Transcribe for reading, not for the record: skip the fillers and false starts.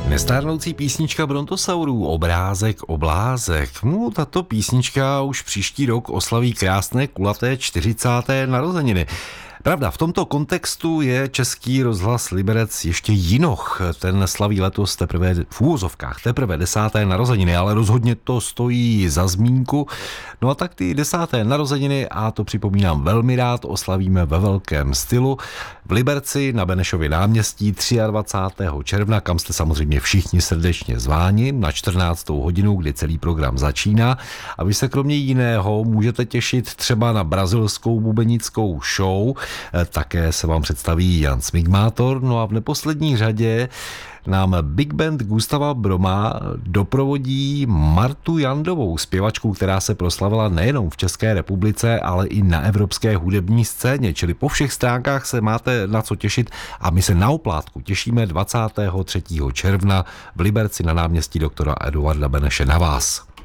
Nestárnoucí písnička Brontosaurů, Obrázek, oblázek. No, tato písnička už příští rok oslaví krásné kulaté 40. narozeniny. Pravda, v tomto kontextu je Český rozhlas Liberec ještě jinoch. Ten slaví letos teprve v úvozovkách, teprve 10. narozeniny, ale rozhodně to stojí za zmínku. No a tak ty 10. narozeniny, a to připomínám velmi rád, oslavíme ve velkém stylu v Liberci na Benešově náměstí 23. června, kam jste samozřejmě všichni srdečně zváni na 14. hodinu, kdy celý program začíná. A vy se kromě jiného můžete těšit třeba na brazilskou bubenickou show. Také se vám představí Jan Smigmátor, no a v neposlední řadě nám Big Band Gustava Broma doprovodí Martu Jandovou, zpěvačku, která se proslavila nejenom v České republice, ale i na evropské hudební scéně, čili po všech stránkách se máte na co těšit a my se na oplátku těšíme 23. června v Liberci na náměstí doktora Eduarda Beneše na vás.